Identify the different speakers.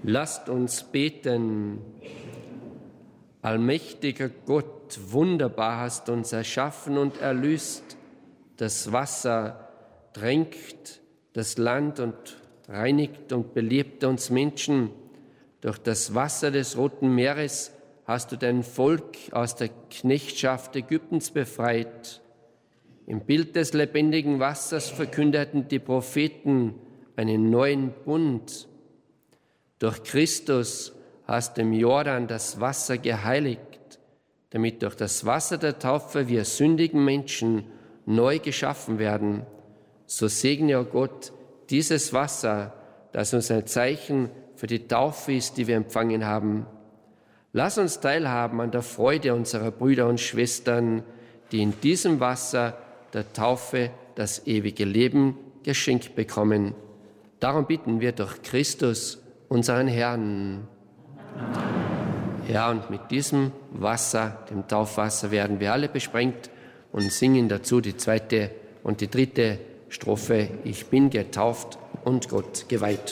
Speaker 1: Lasst uns beten. Allmächtiger Gott, wunderbar hast uns erschaffen und erlöst. Das Wasser tränkt das Land und reinigt und belebt uns Menschen. Durch das Wasser des Roten Meeres hast du dein Volk aus der Knechtschaft Ägyptens befreit. Im Bild des lebendigen Wassers verkündeten die Propheten einen neuen Bund. Durch Christus hast du im Jordan das Wasser geheiligt, damit durch das Wasser der Taufe wir sündigen Menschen neu geschaffen werden. So segne, o Gott, dieses Wasser, das uns ein Zeichen für die Taufe ist, die wir empfangen haben. Lass uns teilhaben an der Freude unserer Brüder und Schwestern, die in diesem Wasser der Taufe das ewige Leben geschenkt bekommen. Darum bitten wir durch Christus, unseren Herrn. Ja, und mit diesem Wasser, dem Taufwasser, werden wir alle besprengt und singen dazu die zweite und die dritte Strophe. Ich bin getauft und Gott geweiht.